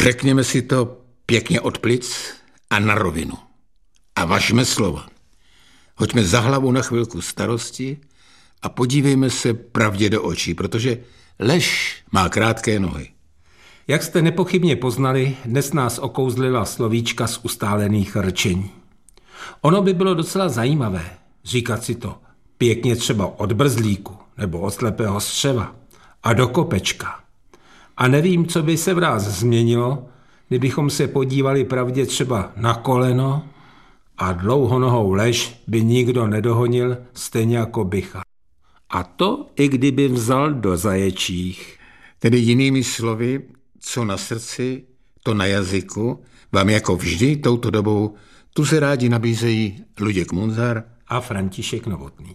Řekněme si to pěkně od plic a na rovinu. A važme slova. Hoďme za hlavu na chvilku starosti a podívejme se pravdě do očí, protože lež má krátké nohy. Jak jste nepochybně poznali, dnes nás okouzlila slovíčka z ustálených rčení. Ono by bylo docela zajímavé říkat si to pěkně třeba od brzlíku nebo od slepého střeva a do kopečka. A nevím, co by se v nás změnilo, kdybychom se podívali pravdě třeba na koleno a dlouhonohou lež by nikdo nedohonil stejně jako bycha. A to i kdyby vzal do zaječích. Tedy jinými slovy, co na srdci, to na jazyku, vám jako vždy touto dobou tu se rádi nabízejí Luděk Munzar a František Novotný.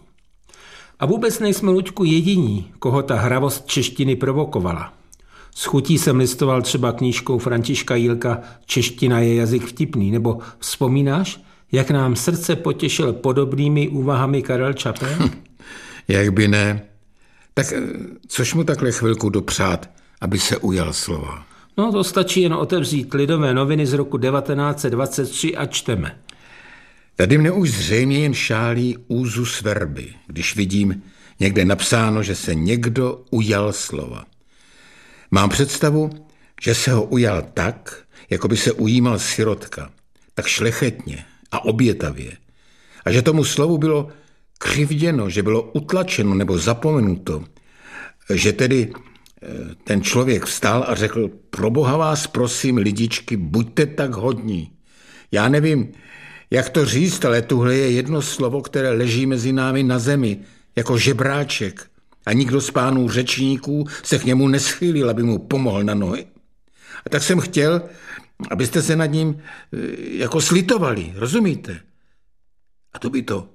A vůbec nejsme, Luďku, jediní, koho ta hravost češtiny provokovala. S chutí jsem listoval třeba knížkou Františka Jílka Čeština je jazyk vtipný, nebo vzpomínáš, jak nám srdce potěšil podobnými úvahami Karel Čapel? Jak by ne. Tak což mu takhle chvilku dopřát, aby se ujal slova? No to stačí jen otevřít Lidové noviny z roku 1923 a čteme. Tady mne už zřejmě jen šálí úzus verby, když vidím někde napsáno, že se někdo ujal slova. Mám představu, že se ho ujal tak, jako by se ujímal sirotka, tak šlechetně a obětavě. A že tomu slovu bylo křivděno, že bylo utlačeno nebo zapomenuto, že tedy ten člověk vstal a řekl: proboha vás prosím, lidičky, buďte tak hodní. Já nevím, jak to říct, ale tuhle je jedno slovo, které leží mezi námi na zemi, jako žebráček. A nikdo z pánů řečníků se k němu neschýlil, aby mu pomohl na nohy. A tak jsem chtěl, abyste se nad ním jako slitovali, rozumíte? A to by to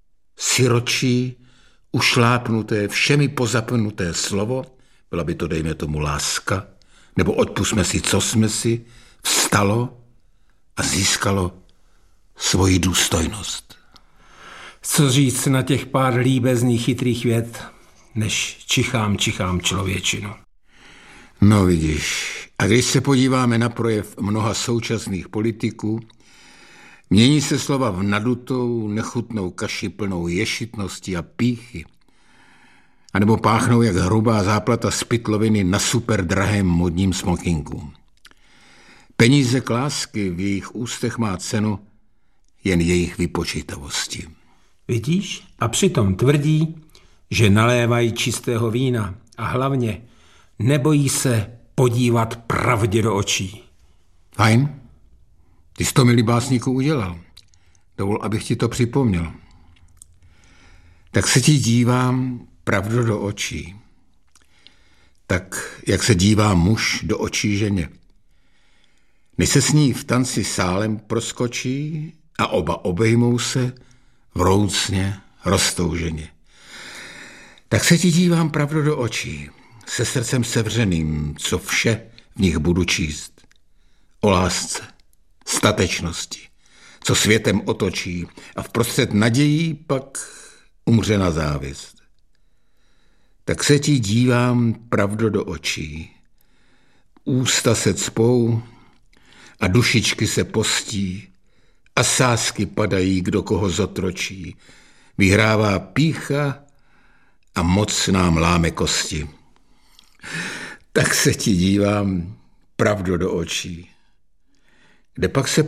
siročí, ušlápnuté, všemi pozapnuté slovo, byla by to, dejme tomu, láska, nebo odpustme si, co jsme si, vstalo a získalo svoji důstojnost. Co říct na těch pár líbezných chytrých vět, než čichám člověčinu. No vidíš, a když se podíváme na projev mnoha současných politiků, mění se slova v nadutou, nechutnou kaši plnou ješitnosti a pýchy, anebo páchnou jak hrubá záplata z pytloviny na super drahém modním smokinku. Peníze k lásky v jejich ústech má cenu jen jejich vypočítavosti. Vidíš? A přitom tvrdí, že nalévají čistého vína a hlavně nebojí se podívat pravdě do očí. Fajn, ty jsi to, milý básníku, udělal. Dovol, abych ti to připomněl. Tak se ti dívám pravdu do očí. Tak, jak se dívá muž do očí ženě. Než se s ní v tanci sálem proskočí a oba obejmou se vroucně, roztouženě. Tak se ti dívám pravdu do očí, se srdcem sevřeným, co vše v nich budu číst. O lásce, statečnosti, co světem otočí a vprostřed nadějí pak umře na závist. Tak se ti dívám pravdu do očí, ústa se cpou a dušičky se postí a sázky padají, kdo koho zotročí. Vyhrává pýcha a moc nám láme kosti. Tak se ti dívám pravdu do očí. Kde pak se